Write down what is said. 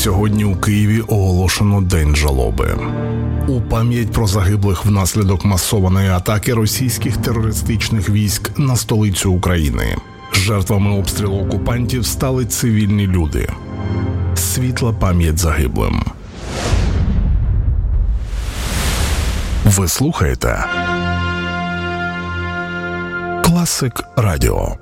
Сьогодні у Києві оголошено День жалоби. У пам'ять про загиблих внаслідок масованої атаки російських терористичних військ на столицю України. Жертвами обстрілу окупантів стали цивільні люди. Світла пам'ять загиблим. Ви слухаєте Класик Радіо.